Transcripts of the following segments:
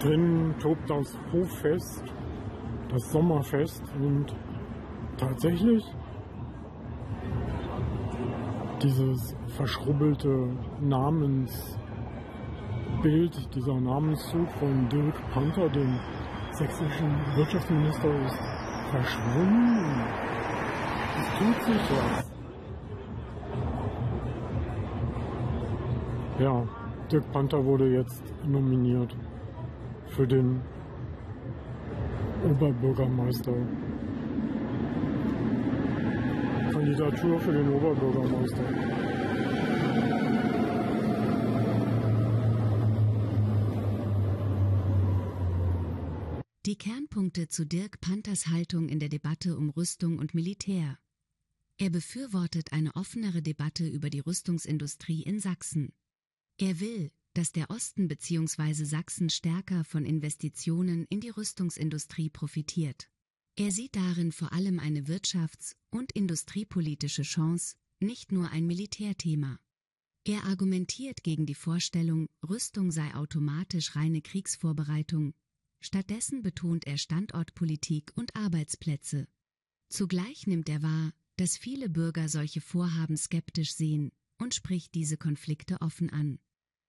Denn tobt das Hoffest, das Sommerfest, und tatsächlich dieses verschrubbelte Namensbild, dieser Namenszug von Dirk Panther, dem sächsischen Wirtschaftsminister, ist verschwunden. Es tut sich was. Ja, Dirk Panther wurde jetzt nominiert für den Oberbürgermeister. Kandidatur für den Oberbürgermeister. Die Kernpunkte zu Dirk Panthers Haltung in der Debatte um Rüstung und Militär. Er befürwortet eine offenere Debatte über die Rüstungsindustrie in Sachsen. Er will, dass der Osten bzw. Sachsen stärker von Investitionen in die Rüstungsindustrie profitiert. Er sieht darin vor allem eine wirtschafts- und industriepolitische Chance, nicht nur ein Militärthema. Er argumentiert gegen die Vorstellung, Rüstung sei automatisch reine Kriegsvorbereitung. Stattdessen betont er Standortpolitik und Arbeitsplätze. Zugleich nimmt er wahr, dass viele Bürger solche Vorhaben skeptisch sehen und spricht diese Konflikte offen an.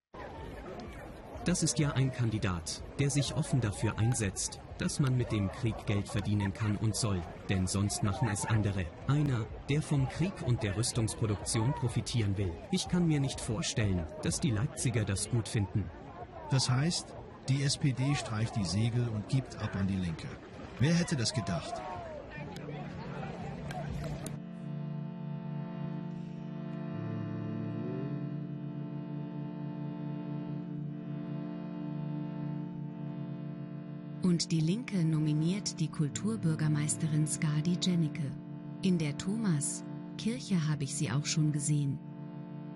Das ist ja ein Kandidat, der sich offen dafür einsetzt, dass man mit dem Krieg Geld verdienen kann und soll, denn sonst machen es andere. Einer, der vom Krieg und der Rüstungsproduktion profitieren will. Ich kann mir nicht vorstellen, dass die Leipziger das gut finden. Das heißt, die SPD streicht die Segel und gibt ab an die Linke. Wer hätte das gedacht? Und die Linke nominiert die Kulturbürgermeisterin Skadi Jennecke. In der Thomas-Kirche habe ich sie auch schon gesehen.